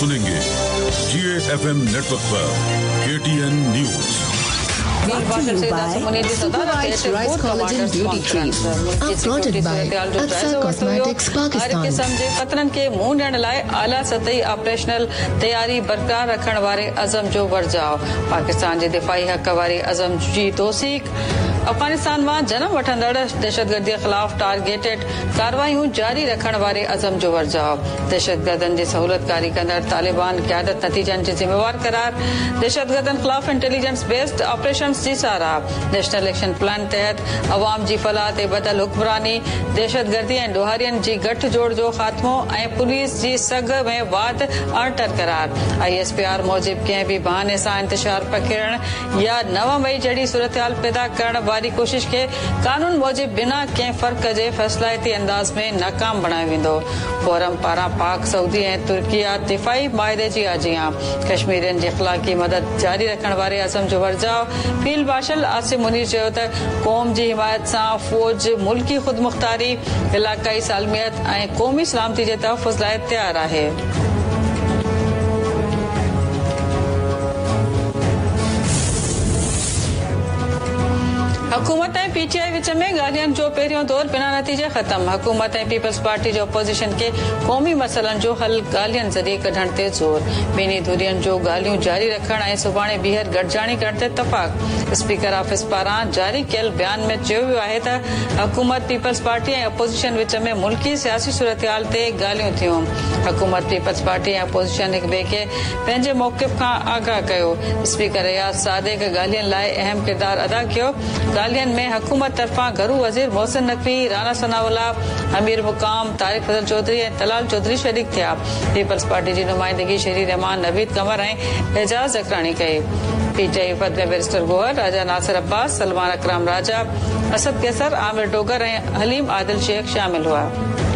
सुनेंगे GAFM network पर KTN news. Supervised Rice Collagen Beauty Cream, uploaded by Aksa Cosmetics Pakistan. समझे खतरन के मुंह ॾियण लाइ आला सतही ऑपरेशनल तैयारी बरक़रार रखण वारे अज़म जो वर्जाव। पाकिस्तान जे दिफ़ाई हक़ वारे अज़म जी तौसीक़। अफगानिस्तान में जन्म वठंदड़ दहशतगर्दी ख़िलाफ़ टारगेटेड कार्रवाइयूं जारी रखण वारे अज़म जो वर्जाव। दहशतगर्दन जी सहूलतकारी कंदड़ तालिबान क़यादत नतीजन जे ज़िम्मेवार करार। दहशतगर्दन ख़िलाफ़ इंटेलिजेंस बेस्ड ऑपरेशंस जी साराह। नेशनल एक्शन प्लान तहत अवाम जी फलाह ते बदल हुक्मरानी। दहशतगर्दी ऐं ॾोहारियन जी गठजोड़ जो ख़ात्मो ऐं पुलिस जी सग में वाद अणटर करार। ISPR मूजिब कंहिं भी बहाने सां इंतशार पखेड़ण या 9 मई जहिड़ी सूरतहाल पैदा करण वारी कोशिश के कानून मूजिब बिना कंहिं फ़र्क़ जे फ़ैसिलाती अंदाज में नाकाम बणायो वेंदो। फोरम पारां पाक सऊदी ऐं तुर्किया दिफ़ाई माहिदे जी आजियां। कश्मीरियन जी इख़लाक़ी मदद जारी रखण वारे अज़म जो वर्जाव। फील्ड मार्शल आसिम मुनीर चयो त क़ौम जी हिमायत सां फ़ौज मुल्की ख़ुदमुख़्तारी, इलाक़ाई सालमियत ऐं क़ौमी सलामती जे तहफ़्फ़ुज़ लाइ तयार आहे। हुकूमत ऐं PTI विच में ॻाल्हियुनि जो पहिरियों दौर बिना नतीजे ख़त्म। हुकूमत ऐं पीपल्स पार्टी जो अपोज़िशन के क़ौमी मसइलनि जो हल ॻाल्हियुनि ज़रिए कढण ते ज़ोर। ॿिन्ही धुरियुनि जो ॻाल्हियूं जारी रखण ऐं सुभाणे ॿीहर गॾिजाणी करण ते इतफ़ाक़। स्पीकर ऑफिस पारां जारी कयल बयान में चयो वियो आहे त हुकूमत पीपल्स पार्टी ऐं अपोज़िशन विच में मुल्की सियासी सूरतहाल ते ॻाल्हियूं थियूं। हुकूमत पीपल्स पार्टी ऐं अपोज़िशन हिक ॿिए खे पंहिंजे मौक़िफ़ खां आगाह कयो। स्पीकर रियाज़ सादिक ॻाल्हियुनि लाइ अहम किरदार अदा कयो। ॻाल्हियुनि में हुकूमत तरफ़ां घरू वज़ीर मोहसिन नक़वी, राना सनाउल्लाह, अमीर मुक़ाम, तारिक फज़ल चौधरी ऐं तलाल चौधरी शरीक थिया। पीपल्स पार्टी जी नुमाइंदगी शहरी रहमान, नवीद कमर ऐं एजाज़ अकरानी कई। PTI वफ़द में बैरिस्टर गोहर, राजा नासिर अब्बास, सलमान अकराम राजा, असद कैसर, आमिर डोगर ऐं हलीम आदिल शेख शामिल हुआ।